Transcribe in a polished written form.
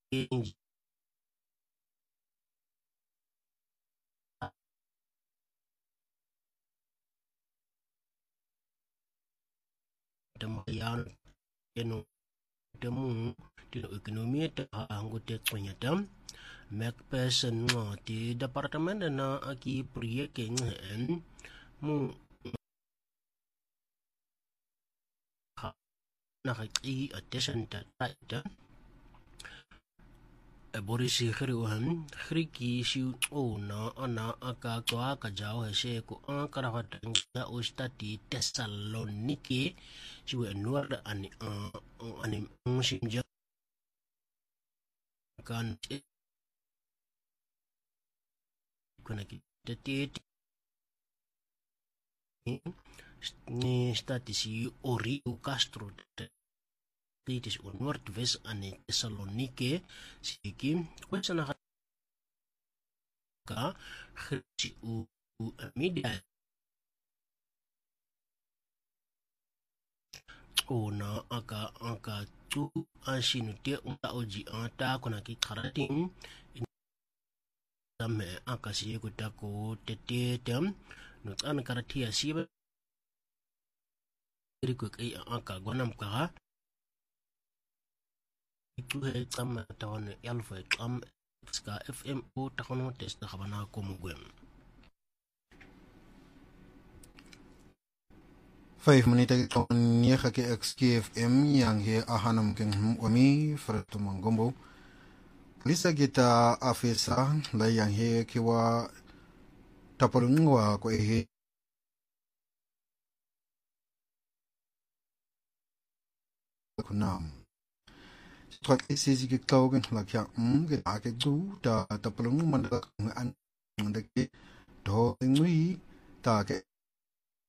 Damayan eno demu dino ekonomi ta anggota tonyata MacPherson di departemen na aki proyek en mu nakaki attention ta Boris Khiriwan Khriki siu ona ana aka kwa kajao hese ko ankara hatang da ustati Thessaloniki siu nuar ani musimja kan kuna kita ni stati si Oriu Castro Titis unward ves ane Thessaloniki siki kwesana ka khisi u media ona aka tu asinu te unta oji ata kuna ki karating tame aka si kutako tete tem not an karatia siba riko kai aka gwanam ka itu sama tahun alfa ska FM o takono test na kabana ko mugwem 5 minutes kon niya ke XKFM yang he ahanam ken wami frato mangombo lisa kita afisa la yang he kiwa tapolungwa ko he kunam twat isi ke kaugen la kya ke ake du ta tapolung man an de do ngui ta ke